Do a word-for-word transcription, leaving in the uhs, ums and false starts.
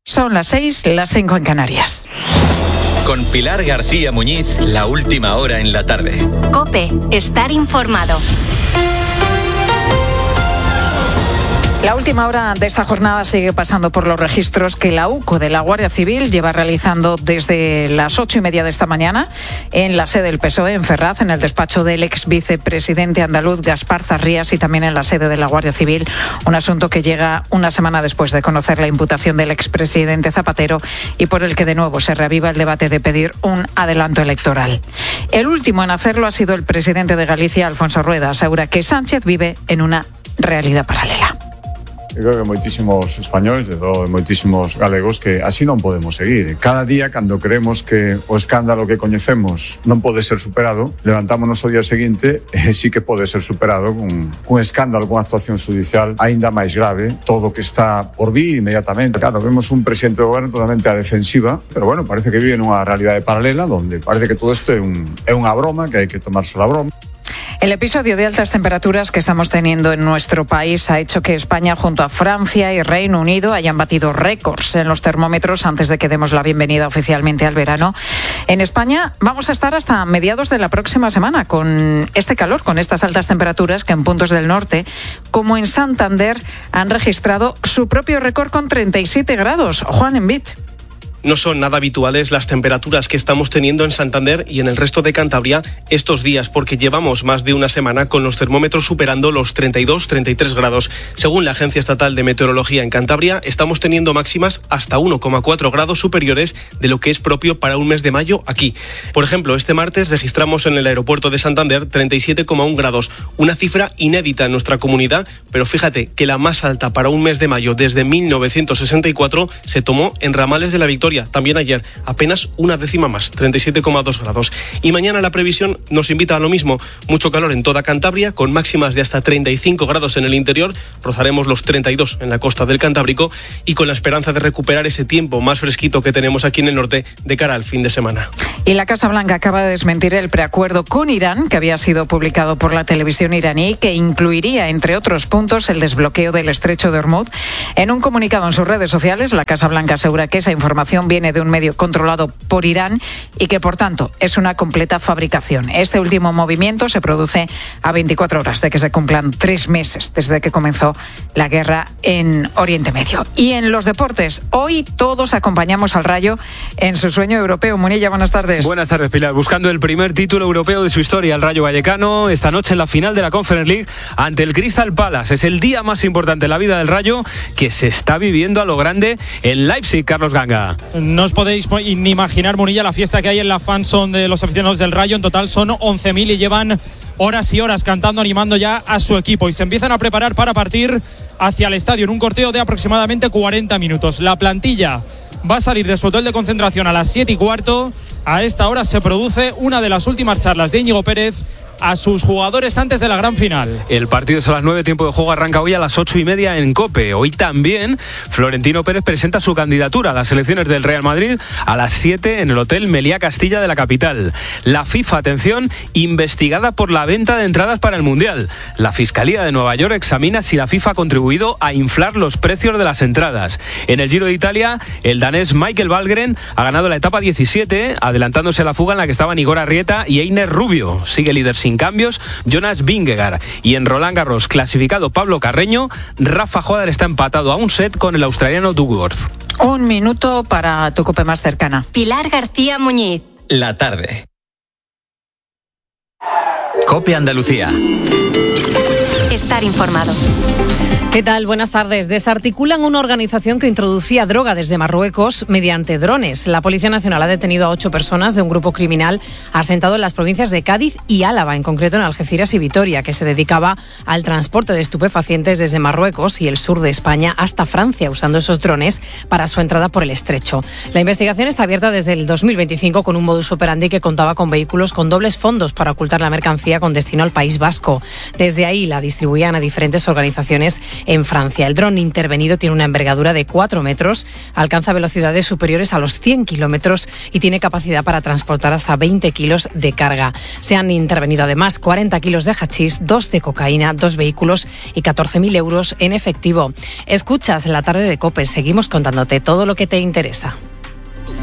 Son las seis, las cinco en Canarias. Con Pilar García Muñiz, la última hora en la tarde. COPE, estar informado. La última hora de esta jornada sigue pasando por los registros que la U C O de la Guardia Civil lleva realizando desde las ocho y media de esta mañana en la sede del P S O E en Ferraz, en el despacho del ex vicepresidente andaluz Gaspar Zarrías y también en la sede de la Guardia Civil. Un asunto que llega una semana después de conocer la imputación del expresidente Zapatero y por el que de nuevo se reaviva el debate de pedir un adelanto electoral. El último en hacerlo ha sido el presidente de Galicia, Alfonso Rueda. Asegura que Sánchez vive en una realidad paralela. Eu creo que moitísimos españoles, de todo, moitísimos galegos, que así non podemos seguir. Cada día, cando creemos que o escándalo que coñecemos non pode ser superado, levantámonos o día seguinte e sí que pode ser superado con un escándalo, con actuación judicial aínda máis grave, todo o que está por vir inmediatamente. Claro, vemos un presidente do goberno totalmente a defensiva, pero bueno, parece que vive nunha realidade paralela, donde parece que todo isto é, un, é unha broma, que hai que tomarse la broma. El episodio de altas temperaturas que estamos teniendo en nuestro país ha hecho que España, junto a Francia y Reino Unido, hayan batido récords en los termómetros antes de que demos la bienvenida oficialmente al verano. En España vamos a estar hasta mediados de la próxima semana con este calor, con estas altas temperaturas que en puntos del norte, como en Santander, han registrado su propio récord con treinta y siete grados. Juan Envit. No son nada habituales las temperaturas que estamos teniendo en Santander y en el resto de Cantabria estos días, porque llevamos más de una semana con los termómetros superando los treinta y dos, treinta y tres grados. Según la Agencia Estatal de Meteorología en Cantabria, estamos teniendo máximas hasta uno coma cuatro grados superiores de lo que es propio para un mes de mayo aquí. Por ejemplo, este martes registramos en el aeropuerto de Santander treinta y siete coma uno grados, una cifra inédita en nuestra comunidad, pero fíjate que la más alta para un mes de mayo desde mil novecientos sesenta y cuatro se tomó en Ramales de la Victoria. También ayer, apenas una décima más, treinta y siete coma dos grados. Y mañana la previsión nos invita a lo mismo, mucho calor en toda Cantabria, con máximas de hasta treinta y cinco grados en el interior, rozaremos los treinta y dos en la costa del Cantábrico y con la esperanza de recuperar ese tiempo más fresquito que tenemos aquí en el norte de cara al fin de semana. Y la Casa Blanca acaba de desmentir el preacuerdo con Irán, que había sido publicado por la televisión iraní, que incluiría, entre otros puntos, el desbloqueo del estrecho de Hormuz. En un comunicado en sus redes sociales, la Casa Blanca asegura que esa información viene de un medio controlado por Irán y que, por tanto, es una completa fabricación. Este último movimiento se produce a veinticuatro horas de que se cumplan tres meses desde que comenzó la guerra en Oriente Medio. Y en los deportes, hoy todos acompañamos al Rayo en su sueño europeo. Munilla, buenas tardes. Buenas tardes, Pilar. Buscando el primer título europeo de su historia, el Rayo Vallecano, esta noche en la final de la Conference League ante el Crystal Palace. Es el día más importante en la vida del Rayo, que se está viviendo a lo grande en Leipzig, Carlos Ganga. No os podéis ni imaginar, Munilla, la fiesta que hay en la fanzone de los aficionados del Rayo. En total son once mil y llevan horas y horas cantando, animando ya a su equipo. Y se empiezan a preparar para partir hacia el estadio en un corteo de aproximadamente cuarenta minutos. La plantilla va a salir de su hotel de concentración a las siete y cuarto. A esta hora se produce una de las últimas charlas de Íñigo Pérez a sus jugadores antes de la gran final. El partido es a las nueve, tiempo de juego arranca hoy a las ocho y media en COPE. Hoy también Florentino Pérez presenta su candidatura a las elecciones del Real Madrid a las siete en el Hotel Meliá Castilla de la capital. La FIFA, atención, investigada por la venta de entradas para el Mundial. La Fiscalía de Nueva York examina si la FIFA ha contribuido a inflar los precios de las entradas. En el Giro de Italia, el danés Michael Valgren ha ganado la etapa diecisiete, adelantándose a la fuga en la que estaban Igor Arrieta y Einer Rubio. Sigue líder sin cambios Jonas Vingegaard. Y en Roland Garros, clasificado Pablo Carreño, Rafa Joder está empatado a un set con el australiano Dugworth. Un minuto para tu COPE más cercana. Pilar García Muñiz. La tarde. COPE Andalucía. Estar informado. ¿Qué tal? Buenas tardes. Desarticulan una organización que introducía droga desde Marruecos mediante drones. La Policía Nacional ha detenido a ocho personas de un grupo criminal asentado en las provincias de Cádiz y Álava, en concreto en Algeciras y Vitoria, que se dedicaba al transporte de estupefacientes desde Marruecos y el sur de España hasta Francia, usando esos drones para su entrada por el estrecho. La investigación está abierta desde el dos mil veinticinco con un modus operandi que contaba con vehículos con dobles fondos para ocultar la mercancía con destino al País Vasco. Desde ahí la distribuían a diferentes organizaciones en Francia. El dron intervenido tiene una envergadura de cuatro metros, alcanza velocidades superiores a los cien kilómetros y tiene capacidad para transportar hasta veinte kilos de carga. Se han intervenido además cuarenta kilos de hachís, dos de cocaína, dos vehículos y catorce mil euros en efectivo. Escuchas La Tarde de COPE, seguimos contándote todo lo que te interesa.